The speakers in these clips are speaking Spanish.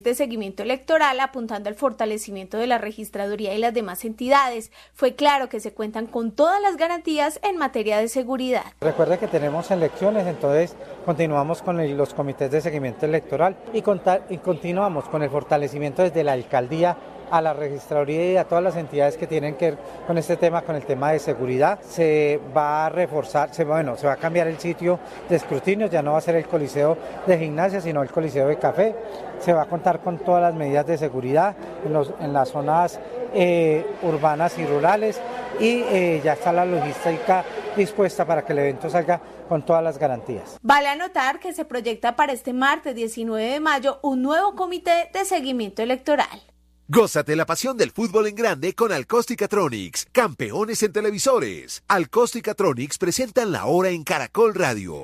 de seguimiento electoral, apuntando al fortalecimiento de la registraduría y las demás entidades. Fue claro que se cuentan con todas las garantías en materia de seguridad. Recuerde que tenemos elecciones, entonces continuamos con los comités de seguimiento electoral y continuamos con el fortalecimiento desde la alcaldía a la registraduría y a todas las entidades que tienen que ver con este tema, con el tema de seguridad. Se va a reforzar, se va a cambiar el sitio de escrutinio, ya no va a ser el Coliseo de Gimnasia, sino el Coliseo de Café. Se va a contar con todas las medidas de seguridad en las zonas urbanas y rurales y ya está la logística dispuesta para que el evento salga con todas las garantías. Vale anotar que se proyecta para este martes 19 de mayo un nuevo comité de seguimiento electoral. Gózate la pasión del fútbol en grande con Alcosticatronics, campeones en televisores. Alcosticatronics presentan la hora en Caracol Radio.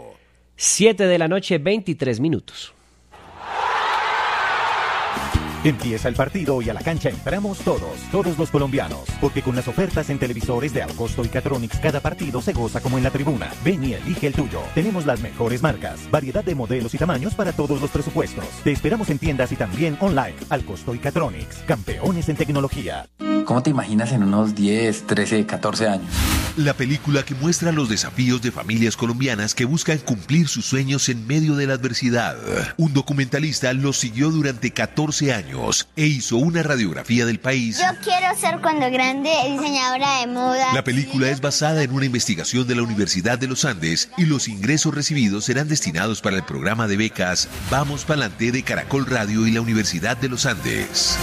7:23 p.m. Empieza el partido y a la cancha entramos todos los colombianos, porque con las ofertas en televisores de Alcosto y Catronics cada partido se goza como en la tribuna. Ven y elige el tuyo. Tenemos las mejores marcas, variedad de modelos y tamaños para todos los presupuestos. Te esperamos en tiendas y también online. Alcosto y Catronics, campeones en tecnología. ¿Cómo te imaginas en unos 10, 13, 14 años? La película que muestra los desafíos de familias colombianas que buscan cumplir sus sueños en medio de la adversidad. Un documentalista los siguió durante 14 años e hizo una radiografía del país. Yo quiero ser cuando grande diseñadora de moda. La película es basada en una investigación de la Universidad de los Andes y los ingresos recibidos serán destinados para el programa de becas Vamos Pa'lante de Caracol Radio y la Universidad de los Andes.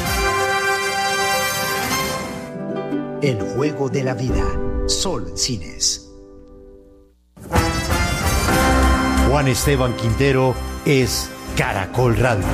El juego de la vida. Sol Cines. Juan Esteban Quintero es Caracol Radio.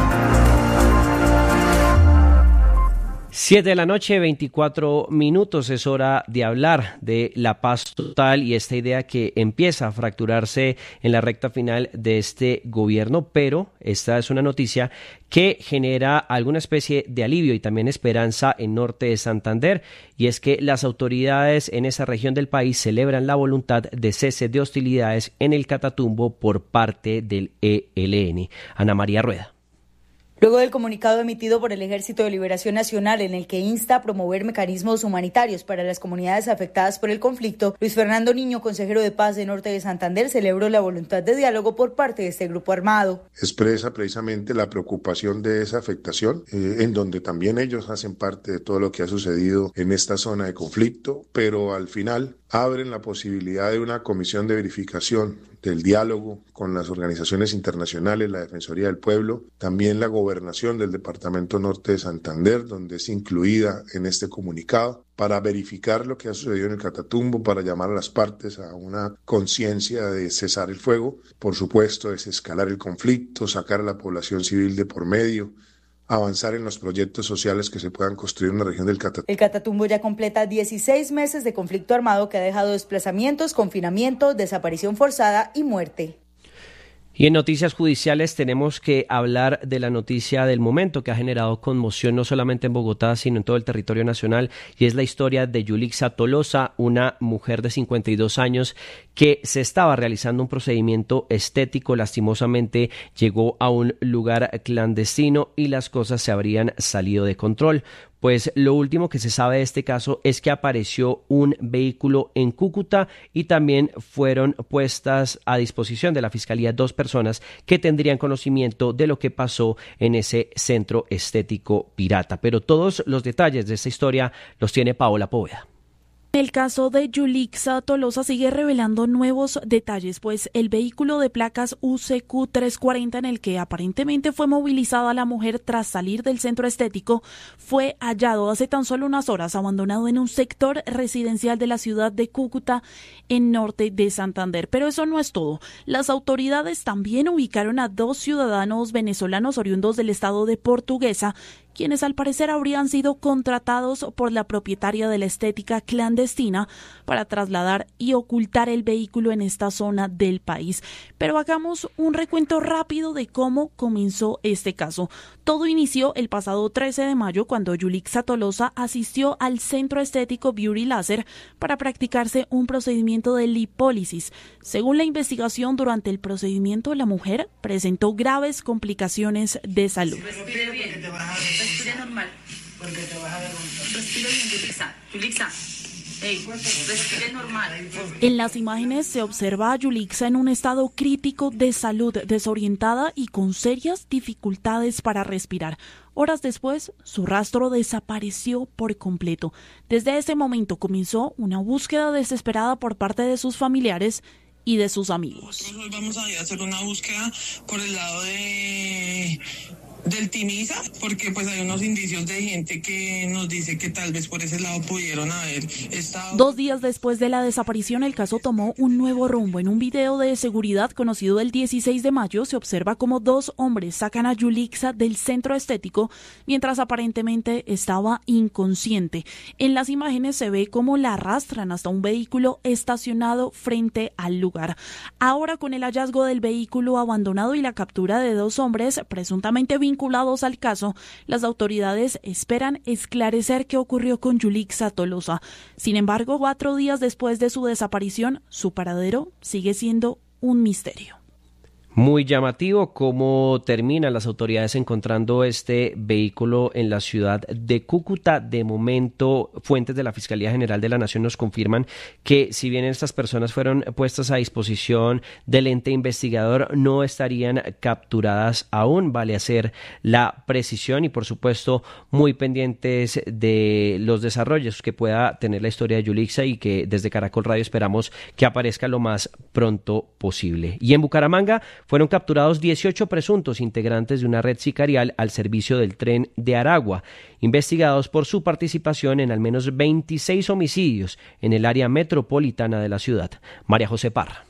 7:24 p.m. Es hora de hablar de la paz total y esta idea que empieza a fracturarse en la recta final de este gobierno, pero esta es una noticia que genera alguna especie de alivio y también esperanza en norte de Santander, y es que las autoridades en esa región del país celebran la voluntad de cese de hostilidades en el Catatumbo por parte del ELN. Ana María Rueda. Luego del comunicado emitido por el Ejército de Liberación Nacional en el que insta a promover mecanismos humanitarios para las comunidades afectadas por el conflicto, Luis Fernando Niño, consejero de Paz de Norte de Santander, celebró la voluntad de diálogo por parte de este grupo armado. Expresa precisamente la preocupación de esa afectación, en donde también ellos hacen parte de todo lo que ha sucedido en esta zona de conflicto, pero al final abren la posibilidad de una comisión de verificación del diálogo con las organizaciones internacionales, la Defensoría del Pueblo, también la Gobernación del Departamento Norte de Santander, donde es incluida en este comunicado, para verificar lo que ha sucedido en el Catatumbo, para llamar a las partes a una conciencia de cesar el fuego, por supuesto, desescalar el conflicto, sacar a la población civil de por medio, avanzar en los proyectos sociales que se puedan construir en la región del Catatumbo. El Catatumbo ya completa 16 meses de conflicto armado que ha dejado desplazamientos, confinamiento, desaparición forzada y muerte. Y en noticias judiciales tenemos que hablar de la noticia del momento que ha generado conmoción no solamente en Bogotá, sino en todo el territorio nacional, y es la historia de Yulixa Tolosa, una mujer de 52 años que se estaba realizando un procedimiento estético. Lastimosamente llegó a un lugar clandestino y las cosas se habrían salido de control. Pues lo último que se sabe de este caso es que apareció un vehículo en Cúcuta y también fueron puestas a disposición de la Fiscalía 2 personas que tendrían conocimiento de lo que pasó en ese centro estético pirata. Pero todos los detalles de esta historia los tiene Paola Poveda. El caso de Yulixa Tolosa sigue revelando nuevos detalles, pues el vehículo de placas UCQ 340 en el que aparentemente fue movilizada la mujer tras salir del centro estético fue hallado hace tan solo unas horas abandonado en un sector residencial de la ciudad de Cúcuta, en norte de Santander. Pero eso no es todo. Las autoridades también ubicaron a 2 ciudadanos venezolanos oriundos del estado de Portuguesa quienes al parecer habrían sido contratados por la propietaria de la estética clandestina para trasladar y ocultar el vehículo en esta zona del país. Pero hagamos un recuento rápido de cómo comenzó este caso. Todo inició el pasado 13 de mayo cuando Yulixa Tolosa asistió al centro estético Beauty Laser para practicarse un procedimiento de lipólisis. Según la investigación, durante el procedimiento la mujer presentó graves complicaciones de salud. Respire bien, respire normal. Respire bien, Yulixa. Respire normal. En las imágenes se observa a Yulixa en un estado crítico de salud, desorientada y con serias dificultades para respirar. Horas después, su rastro desapareció por completo. Desde ese momento comenzó una búsqueda desesperada por parte de sus familiares y de sus amigos. Nosotros vamos a hacer una búsqueda por el lado del Timisa, porque pues hay unos indicios de gente que nos dice que tal vez por ese lado pudieron haber estado. 2 días después de la desaparición, el caso tomó un nuevo rumbo. En un video de seguridad conocido el 16 de mayo, se observa cómo 2 hombres sacan a Yulixa del centro estético mientras aparentemente estaba inconsciente. En las imágenes se ve cómo la arrastran hasta un vehículo estacionado frente al lugar. Ahora, con el hallazgo del vehículo abandonado y la captura de 2 hombres presuntamente vinculados al caso, las autoridades esperan esclarecer qué ocurrió con Yulixa Tolosa. Sin embargo, 4 días después de su desaparición, su paradero sigue siendo un misterio. Muy llamativo cómo terminan las autoridades encontrando este vehículo en la ciudad de Cúcuta. De momento, fuentes de la Fiscalía General de la Nación nos confirman que si bien estas personas fueron puestas a disposición del ente investigador, no estarían capturadas aún. Vale hacer la precisión y, por supuesto, muy pendientes de los desarrollos que pueda tener la historia de Yulixa y que desde Caracol Radio esperamos que aparezca lo más pronto posible. Y en Bucaramanga fueron capturados 18 presuntos integrantes de una red sicarial al servicio del tren de Aragua, investigados por su participación en al menos 26 homicidios en el área metropolitana de la ciudad. María José Parra.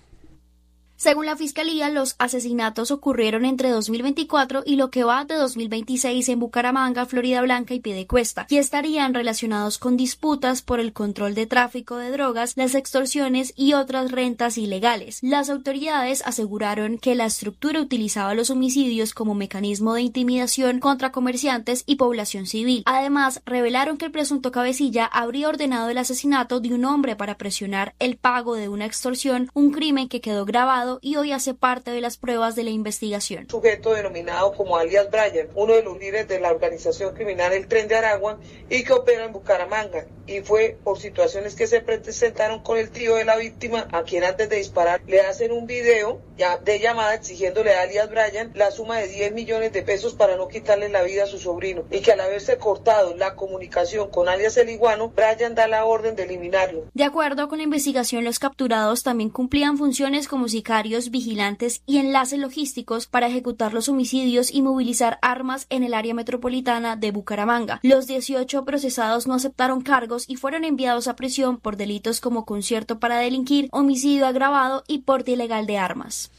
Según la Fiscalía, los asesinatos ocurrieron entre 2024 y lo que va de 2026 en Bucaramanga, Florida Blanca y Piedecuesta, y estarían relacionados con disputas por el control de tráfico de drogas, las extorsiones y otras rentas ilegales. Las autoridades aseguraron que la estructura utilizaba los homicidios como mecanismo de intimidación contra comerciantes y población civil. Además, revelaron que el presunto cabecilla habría ordenado el asesinato de un hombre para presionar el pago de una extorsión, un crimen que quedó grabado y hoy hace parte de las pruebas de la investigación. Sujeto denominado como alias Brian, uno de los líderes de la organización criminal El Tren de Aragua y que opera en Bucaramanga, y fue por situaciones que se presentaron con el tío de la víctima, a quien antes de disparar le hacen un video de llamada exigiéndole a alias Brian la suma de 10 millones de pesos para no quitarle la vida a su sobrino, y que al haberse cortado la comunicación con alias El Iguano, Brian da la orden de eliminarlo. De acuerdo con la investigación, los capturados también cumplían funciones como sicarios, vigilantes y enlaces logísticos para ejecutar los homicidios y movilizar armas en el área metropolitana de Bucaramanga. Los 18 procesados no aceptaron cargos y fueron enviados a prisión por delitos como concierto para delinquir, homicidio agravado y porte ilegal de armas.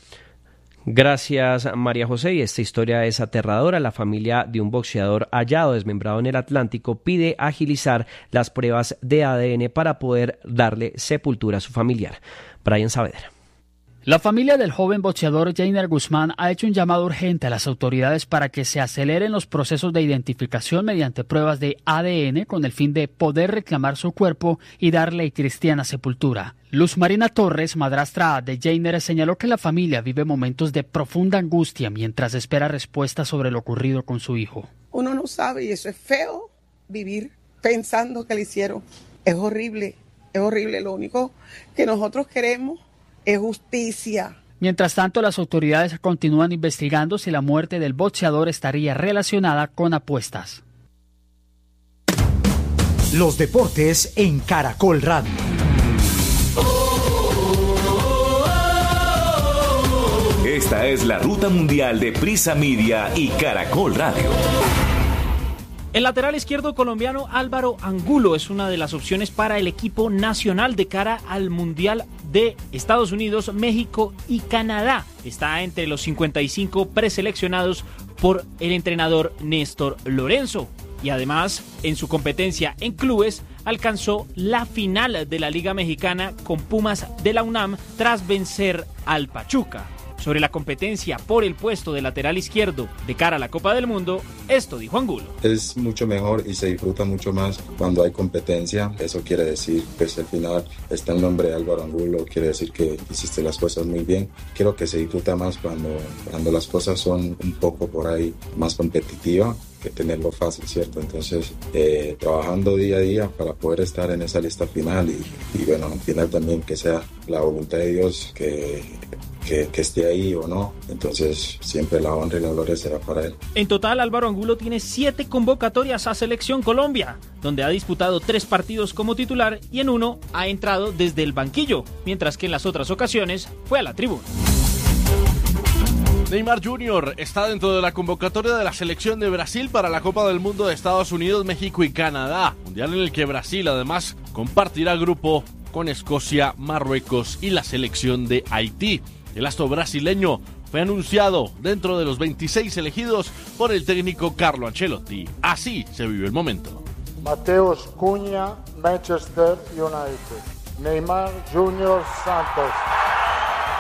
Gracias, María José. Y esta historia es aterradora. La familia de un boxeador hallado desmembrado en el Atlántico pide agilizar las pruebas de ADN para poder darle sepultura a su familiar. Brian Saavedra. La familia del joven boxeador Jainer Guzmán ha hecho un llamado urgente a las autoridades para que se aceleren los procesos de identificación mediante pruebas de ADN con el fin de poder reclamar su cuerpo y darle cristiana sepultura. Luz Marina Torres, madrastra de Jainer, señaló que la familia vive momentos de profunda angustia mientras espera respuestas sobre lo ocurrido con su hijo. Uno no sabe y eso es feo, vivir pensando que le hicieron. Es horrible. Lo único que nosotros queremos es justicia. Mientras tanto, las autoridades continúan investigando si la muerte del boxeador estaría relacionada con apuestas. Los deportes en Caracol Radio. Esta es la ruta mundial de Prisa Media y Caracol Radio. El lateral izquierdo colombiano Álvaro Angulo es una de las opciones para el equipo nacional de cara al Mundial de Estados Unidos, México y Canadá. Está entre los 55 preseleccionados por el entrenador Néstor Lorenzo. Y además, en su competencia en clubes, alcanzó la final de la Liga Mexicana con Pumas de la UNAM tras vencer al Pachuca. Sobre la competencia por el puesto de lateral izquierdo de cara a la Copa del Mundo, esto dijo Angulo. Es mucho mejor y se disfruta mucho más cuando hay competencia. Eso quiere decir, pues al final está el nombre de Álvaro Angulo, quiere decir que hiciste las cosas muy bien. Creo que se disfruta más cuando las cosas son un poco por ahí más competitivas que tenerlo fácil, ¿cierto? Entonces, trabajando día a día para poder estar en esa lista final y bueno, al final también que sea la voluntad de Dios que esté ahí o no, entonces siempre la honra y la gloria será para él. En total, Álvaro Angulo tiene 7 convocatorias a Selección Colombia, donde ha disputado 3 partidos como titular y en uno ha entrado desde el banquillo, mientras que en las otras ocasiones fue a la tribuna. Neymar Jr. está dentro de la convocatoria de la selección de Brasil para la Copa del Mundo de Estados Unidos, México y Canadá, mundial en el que Brasil además compartirá grupo con Escocia, Marruecos y la selección de Haití. El astro brasileño fue anunciado dentro de los 26 elegidos por el técnico Carlo Ancelotti. Así se vive el momento. Mateus Cunha, Manchester United. Neymar Jr. Santos,